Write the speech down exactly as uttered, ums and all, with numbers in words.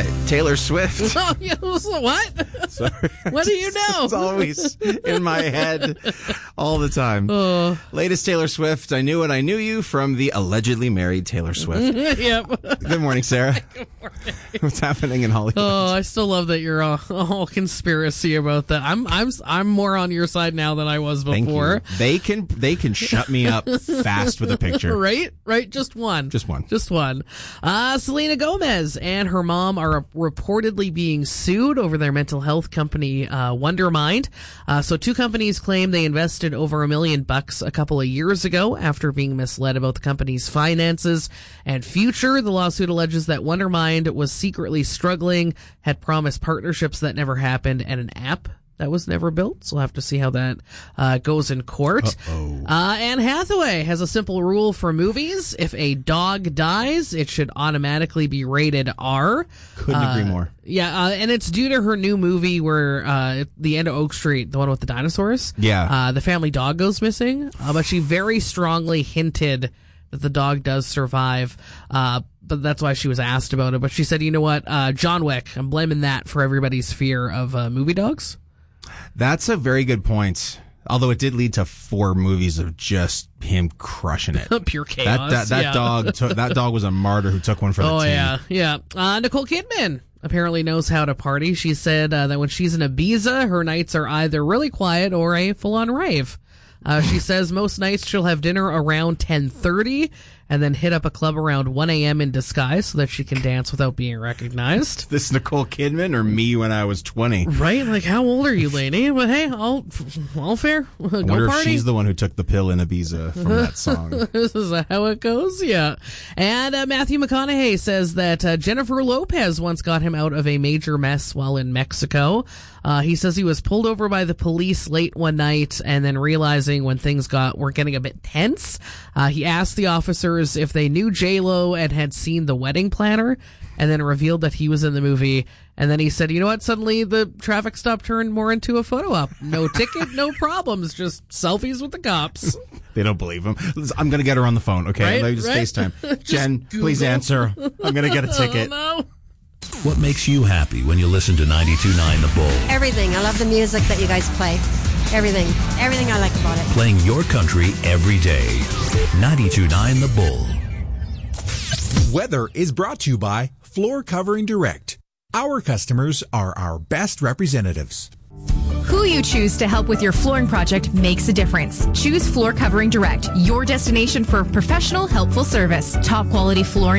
What? Taylor Swift. Oh, yeah, what? Sorry. What do you know? It's always in my head all the time. Oh. Latest Taylor Swift. I knew it. I knew you from the allegedly married Taylor Swift. Yep. Good morning, Sarah. Good morning. What's happening in Hollywood? Oh, I still love that you're all, all conspiracy about that. I'm I'm I'm more on your side now than I was before. Thank you. They can they can shut me up fast with a picture. Right? Right? Just one. Just one. Just one. Uh, Selena Gomez and her mom are reportedly being sued over their mental health company, uh, Wondermind. Uh, so two companies claim they invested over a million bucks a couple of years ago after being misled about the company's finances and future. The lawsuit alleges that Wondermind was secretly struggling, had promised partnerships that never happened, and an app that was never built. So we'll have to see how that uh, goes in court. Uh-oh. Uh, Anne Hathaway has a simple rule for movies. If a dog dies, it should automatically be rated R. Couldn't uh, agree more. Yeah, uh, and it's due to her new movie where uh, the end of Oak Street, the one with the dinosaurs. Yeah. Uh, the family dog goes missing, uh, but she very strongly hinted that the dog does survive. Uh, but that's why she was asked about it. But she said, you know what, uh, John Wick, I'm blaming that for everybody's fear of uh, movie dogs. That's a very good point. Although it did lead to four movies of just him crushing it. Pure chaos. That that, that yeah. dog took, that dog was a martyr who took one for the oh, team. Oh yeah, yeah. Uh, Nicole Kidman apparently knows how to party. She said uh, that when she's in Ibiza, her nights are either really quiet or a full-on rave. Uh, she says most nights she'll have dinner around ten thirty and then hit up a club around one a.m. in disguise so that she can dance without being recognized. This Nicole Kidman or me when I was twenty? Right? Like, how old are you, lady? But hey, all, all fair. Go I wonder party. if she's the one who took the pill in Ibiza from that song. This is how it goes? Yeah. And uh, Matthew McConaughey says that uh, Jennifer Lopez once got him out of a major mess while in Mexico. Uh, he says he was pulled over by the police late one night and then realizing when things got were getting a bit tense, uh, he asked the officers if they knew J-Lo and had seen The Wedding Planner, and then revealed that he was in the movie. And then he said, you know what, suddenly the traffic stop turned more into a photo op. No ticket, no problems, just selfies with the cops. They don't believe him. I'm going to get her on the phone, okay? Right, Let me just right? FaceTime. Just Jen, Google. please answer. I'm going to get a ticket. Oh, no. What makes you happy when you listen to ninety-two point nine The Bull? Everything. I love the music that you guys play. Everything. Everything I like about it. Playing your country every day. ninety-two point nine The Bull. Weather is brought to you by Floor Covering Direct. Our customers are our best representatives. Who you choose to help with your flooring project makes a difference. Choose Floor Covering Direct, your destination for professional, helpful service. Top quality flooring